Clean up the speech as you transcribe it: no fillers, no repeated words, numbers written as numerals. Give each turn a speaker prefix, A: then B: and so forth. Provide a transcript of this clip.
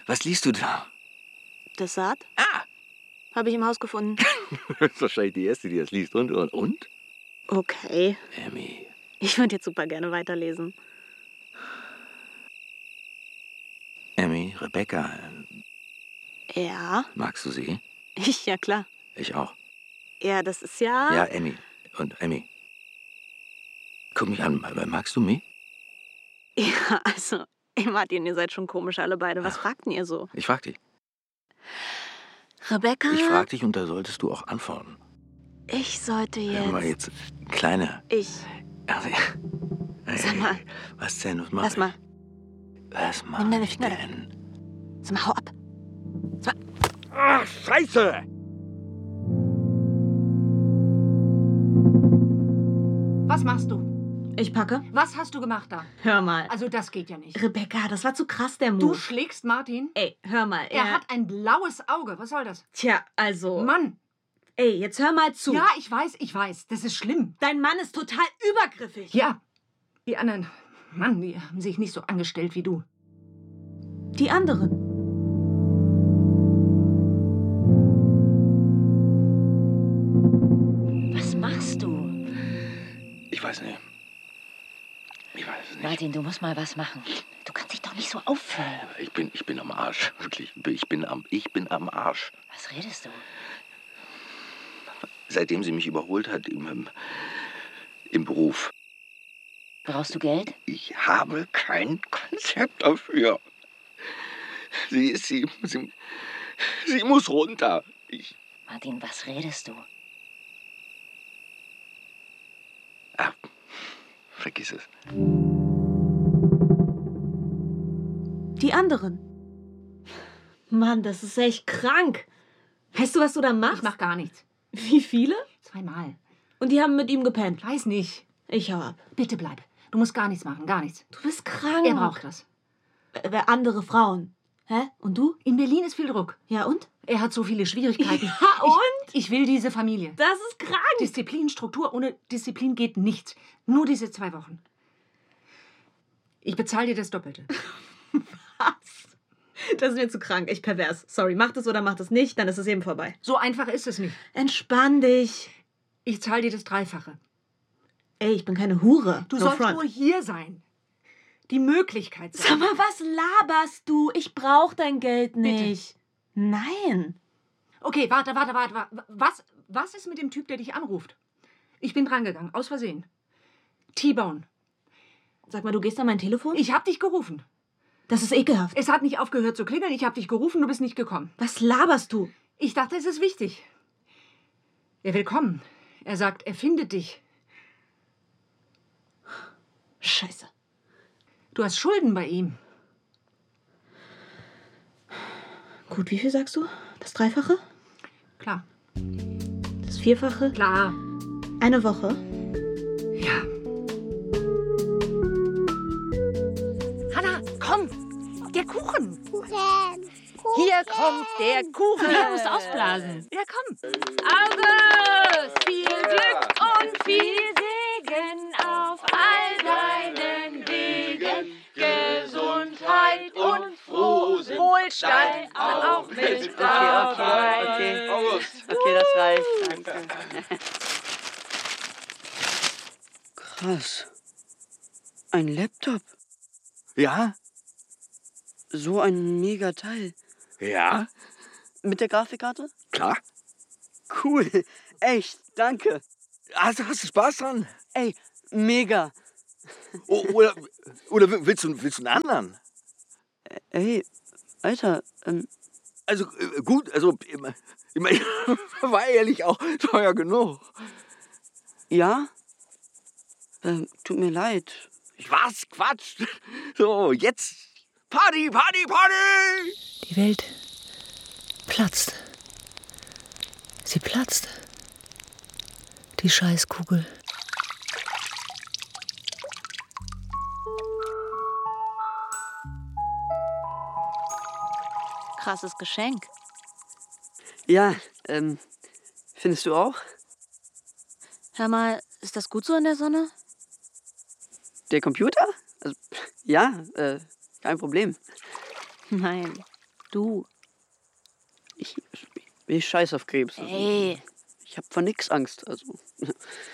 A: Was liest du da?
B: Dessert?
A: Ah!
B: Habe ich im Haus gefunden.
A: Das ist wahrscheinlich die Erste, die das liest. Und?
B: Okay.
A: Emmy.
B: Ich würde jetzt super gerne weiterlesen.
A: Emmy, Rebecca.
B: Ja?
A: Magst du sie?
B: Ja, klar.
A: Ich auch.
B: Ja, das ist ja...
A: Ja, Emmy. Und Emmy. Guck mich an. Magst du mich?
B: Ja, also... Ey, Martin, ihr seid schon komisch alle beide. Was fragt denn ihr so?
A: Ich frag dich.
B: Rebecca?
A: Ich frag dich und da solltest du auch antworten.
B: Ich sollte jetzt...
A: Hör mal jetzt, Kleine.
B: Ich...
A: Also,
B: Sag mal.
A: Was denn? Was mach
B: Lass
A: ich?
B: mal.
A: Was mach
B: Nimm deine
A: ich
B: Finger
A: denn?
B: Sag mal, hau ab. Sag mal.
A: Ach, Scheiße!
C: Was machst du?
B: Ich packe.
C: Was hast du gemacht da?
B: Hör mal.
C: Also das geht ja nicht.
B: Rebecca, das war zu krass, der Move.
C: Du schlägst Martin?
B: Ey, hör mal.
C: Er hat ein blaues Auge. Was soll das?
B: Tja, also...
C: Mann!
B: Ey, jetzt hör mal zu.
C: Ja, ich weiß. Das ist schlimm.
B: Dein Mann ist total übergriffig.
C: Ja. Die anderen... Mann, die haben sich nicht so angestellt wie du.
B: Die anderen.
D: Was machst du?
A: Ich weiß nicht. Ich weiß es nicht.
D: Martin, du musst mal was machen. Du kannst dich doch nicht so aufführen.
A: Ich bin am Arsch. Wirklich. Ich bin am Arsch.
D: Was redest du?
A: Seitdem sie mich überholt hat im Beruf.
D: Brauchst du Geld?
A: Ich habe kein Konzept dafür. Sie muss runter.
D: Martin, was redest du?
A: Vergiss es.
B: Die anderen. Mann, das ist echt krank. Weißt du, was du da machst?
C: Ich mach gar nichts.
B: Wie viele?
C: 2-mal.
B: Und die haben mit ihm gepennt.
C: Weiß nicht.
B: Ich hau ab.
C: Bitte bleib. Du musst gar nichts machen. Gar nichts.
B: Du bist krank.
C: Er braucht das.
B: Andere Frauen. Hä? Und du?
C: In Berlin ist viel Druck.
B: Ja, und?
C: Er hat so viele Schwierigkeiten.
B: Ja, und?
C: Ich will diese Familie.
B: Das ist krank.
C: Disziplin, Struktur. Ohne Disziplin geht nichts. Nur diese 2 Wochen. Ich bezahle dir das Doppelte.
B: Was? Das ist mir zu krank. Echt pervers. Sorry, mach das oder mach das nicht, dann ist es eben vorbei.
C: So einfach ist es nicht.
B: Entspann dich.
C: Ich zahle dir das Dreifache.
B: Ey, ich bin keine Hure.
C: Du
B: No
C: sollst
B: front.
C: nur hier sein. Die Möglichkeit sein.
B: Sag mal, was laberst du? Ich brauch dein Geld nicht. Nein.
C: Okay, warte. Was ist mit dem Typ, der dich anruft? Ich bin drangegangen, aus Versehen. T-Bone.
B: Sag mal, du gehst an mein Telefon?
C: Ich hab dich gerufen.
B: Das ist ekelhaft.
C: Es hat nicht aufgehört zu klingeln. Ich hab dich gerufen, du bist nicht gekommen.
B: Was laberst du?
C: Ich dachte, es ist wichtig. Er will kommen. Er sagt, er findet dich.
B: Scheiße.
C: Du hast Schulden bei ihm.
B: Gut, wie viel sagst du? Das Dreifache?
C: Klar.
B: Das Vierfache?
C: Klar.
B: Eine Woche?
C: Ja. Hanna, komm. Der Kuchen.
D: Hier kommt der Kuchen.
E: Du musst ausblasen.
C: Ja, komm.
E: August, viel Glück und viel Segen auf all deinen Wegen. Gesundheit und frohen Wohlstand auch mit dabei.
F: Okay. Okay, das reicht. Danke. Krass. Ein Laptop.
A: Ja?
F: So ein mega Teil.
A: Ja?
F: Mit der Grafikkarte?
A: Klar.
F: Cool. Echt, danke.
A: Also hast du Spaß dran?
F: Ey, mega.
A: Oder willst du einen anderen?
F: Ey, Alter,
A: Also gut, also ich mein, war ehrlich auch teuer genug.
F: ja? Tut mir leid.
A: Was? Quatsch. So, jetzt Party, Party, Party!
G: Die Welt platzt. Sie platzt. Die Scheißkugel.
B: Krasses Geschenk.
F: Ja, findest du auch?
B: Hör mal, ist das gut so in der Sonne?
F: Der Computer? Also, ja, kein Problem.
B: Nein,
F: Du. Ich scheiß auf Krebs. Also,
D: Ey.
F: ich hab vor nix Angst. Also.